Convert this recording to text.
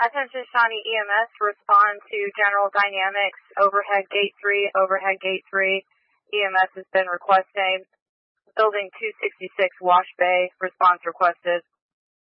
Attention Shawnee EMS, respond to General Dynamics, overhead gate 3, overhead gate 3. EMS has been requesting. Building 266 Wash Bay, response requested.